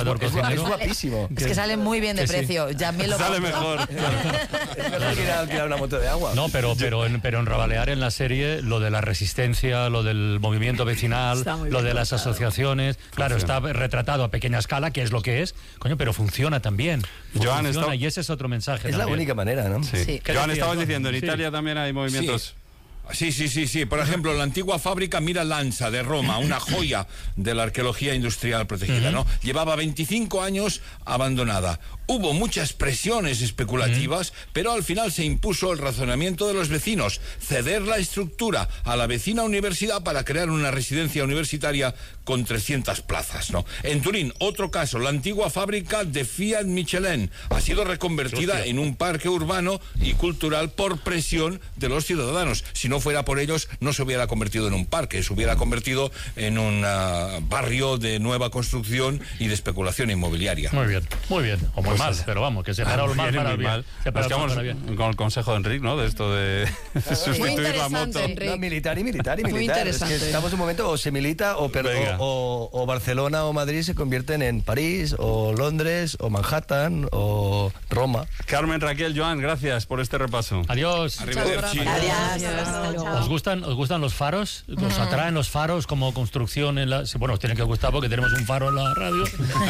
mejor cocinero. Es guapísimo. Es que sale muy bien de precio. Ya me lo Sale mejor. Es mejor que ir a alquilar una moto de agua. No, pero en Rabalear, en la serie, lo de la resistencia, lo del movimiento vecinal, lo de las asociaciones, claro, está retratado a pequeña escala, que es lo que es, coño, pero funciona también. Joan, Funciona, y ese es otro mensaje Es la también. única manera, ¿no? Sí. Joan, estabas diciendo, en Italia también hay movimientos... Sí. Por ejemplo, la antigua fábrica Mira Lanza de Roma, una joya de la arqueología industrial protegida, ¿no? Llevaba 25 años abandonada. Hubo muchas presiones especulativas, pero al final se impuso el razonamiento de los vecinos, ceder la estructura a la vecina universidad para crear una residencia universitaria con 300 plazas, ¿no? En Turín, otro caso, la antigua fábrica de Fiat Michelin ha sido reconvertida en un parque urbano y cultural por presión de los ciudadanos. Si no fuera por ellos, no se hubiera convertido en un parque, se hubiera convertido en un barrio de nueva construcción y de especulación inmobiliaria. Muy bien. O muy mal, pero vamos, que se para el mal para el bien. Nos quedamos con el consejo de Enric, ¿no? De esto de sustituir la moto. No, militar. Muy Es interesante. que estamos en un momento, o se milita, o Barcelona o Madrid se convierten en París, o Londres, o Manhattan, o Roma. Carmen, Raquel, Joan, gracias por este repaso. Adiós. Arrivederci. Adiós. ¿Os gustan los faros? ¿Os atraen los faros como construcción en la...? Bueno, os tienen que gustar porque tenemos un faro en la radio.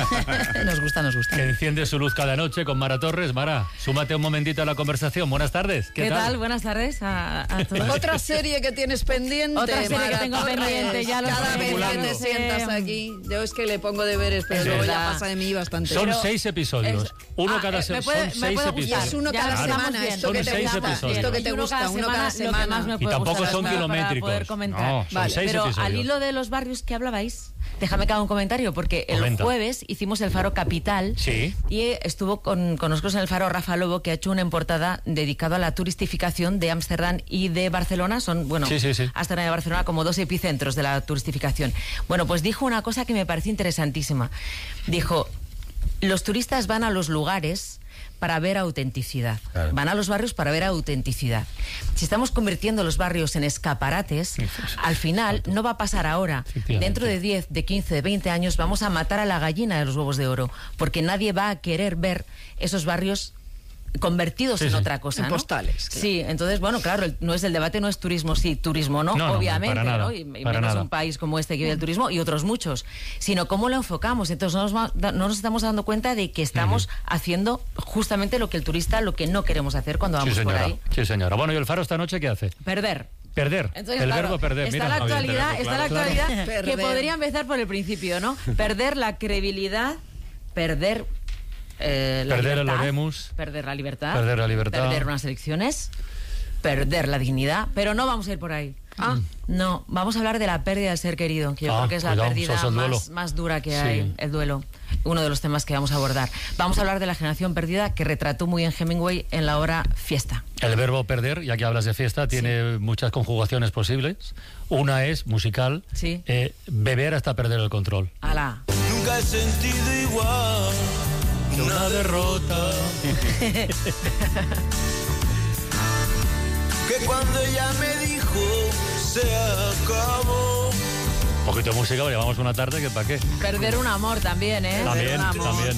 Nos gusta. Que enciende su luz cada noche con Mara Torres. Mara, súmate un momentito a la conversación. Buenas tardes. ¿Qué tal? Buenas tardes a todos. Otra serie que tienes pendiente. Otra serie que tengo pendiente, ya lo Cada sé. vez que te sientas aquí, yo es que le pongo deberes, pero luego ya pasa de mí bastante. Son 6 episodios. Uno cada semana. Son 6 episodios. Es uno cada semana. Esto que te gusta. Esto que te gusta. Uno cada semana. Y tampoco son kilométricos. Para poder comentar. No, son 6 pero episodios. al hilo de los barrios que hablabais, déjame que haga un comentario, porque el Comenta. jueves hicimos el Faro Capital. Sí. Y estuvo con nosotros en el Faro Rafa Lobo, que ha hecho una portada dedicado a la turistificación de Ámsterdam y de Barcelona. Son, Ámsterdam y Barcelona como 2 epicentros de la turistificación. Bueno, pues dijo una cosa que me pareció interesantísima. Dijo, los turistas van a los lugares para ver autenticidad. Claro. Van a los barrios para ver autenticidad. Si estamos convirtiendo los barrios en escaparates, al final no va a pasar ahora. Dentro de 10, de 15, de 20 años vamos a matar a la gallina de los huevos de oro, porque nadie va a querer ver esos barrios convertidos en otra cosa, en postales. Claro. Sí, entonces, bueno, claro, el debate no es turismo sí, turismo no, obviamente, para nada, ¿no? Y menos un país como este que vive el turismo y otros muchos, sino cómo lo enfocamos. Entonces no nos estamos dando cuenta de que estamos haciendo justamente lo que el turista, lo que no queremos hacer cuando vamos por ahí. Sí, señora. Bueno, ¿y el Faro esta noche qué hace? Perder. Entonces, el verbo perder. Está mira, la actualidad, Perder. que podría empezar por el principio, ¿no? Perder la credibilidad, perder perder el Oremus, perder la libertad, perder unas elecciones, perder la dignidad, pero no vamos a ir por ahí. No, vamos a hablar de la pérdida del ser querido, que yo creo que es la pérdida más dura que hay, el duelo. Uno de los temas que vamos a abordar. Vamos a hablar de la generación perdida, que retrató muy bien Hemingway en la obra Fiesta. El verbo perder, ya que hablas de fiesta, tiene muchas conjugaciones posibles. Una es musical, beber hasta perder el control. ¡Hala! Nunca he sentido igual una derrota que cuando ella me dijo se acabó. Un poquito de música, llevamos una tarde que para qué. Perder un amor también, ¿eh? También.